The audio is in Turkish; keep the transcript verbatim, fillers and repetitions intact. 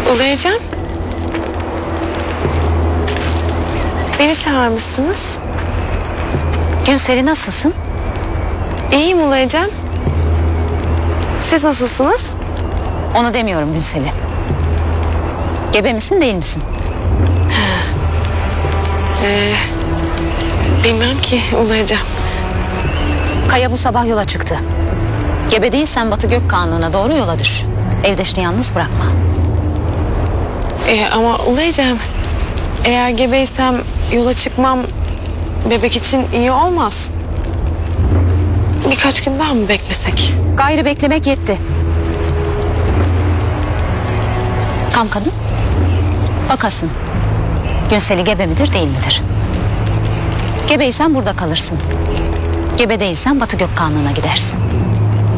Ulayacağım. Beni çağırmışsınız. Gülseri, nasılsın? İyiyim Ulayacağım. Siz nasılsınız? Onu demiyorum Gülseri. Gebe misin, değil misin? Ee, bilmem ki Ulayacağım. Kaya bu sabah yola çıktı. Gebe değilsen Batı Gökkağanlığı'na doğru yola düş. Evdeşini yalnız bırakma. Ee, ama Ulayacağım, eğer gebeysem yola çıkmam bebek için iyi olmaz. Birkaç gün daha mı beklesek? Gayrı beklemek yetti. Tam kadın. Bakasın. Gülseri gebe midir, değil midir? Gebeysen burada kalırsın. Gebe değilsen Batı Gökkağanlığı'na gidersin.